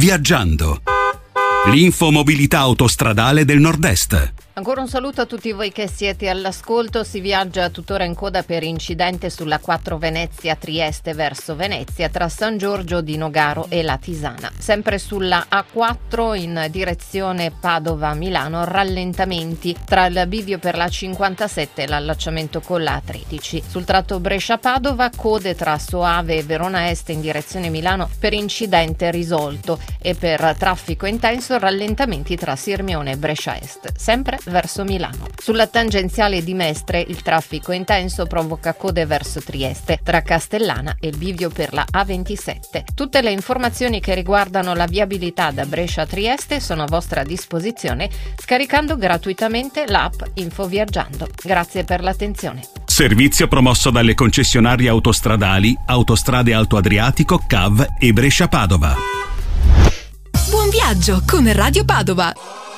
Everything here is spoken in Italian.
Viaggiando. L'infomobilità autostradale del Nord-Est. Ancora un saluto a tutti voi che siete all'ascolto. Si viaggia tuttora in coda per incidente sulla 4 Venezia-Trieste verso Venezia tra San Giorgio di Nogaro e La Tisana. Sempre sulla A4 in direzione Padova-Milano, rallentamenti tra il bivio per la 57 e l'allacciamento con la A13. Sul tratto Brescia-Padova, code tra Soave e Verona Est in direzione Milano per incidente risolto, e per traffico intenso rallentamenti tra Sirmione e Brescia Est, sempre verso Milano. Sulla tangenziale di Mestre il traffico intenso provoca code verso Trieste tra Castellana e il bivio per la A27. Tutte le informazioni che riguardano la viabilità da Brescia a Trieste sono a vostra disposizione scaricando gratuitamente l'app Infoviaggiando. Grazie per l'attenzione. Servizio promosso dalle concessionarie autostradali Autostrade Alto Adriatico, CAV e Brescia Padova. Buon viaggio con Radio Padova.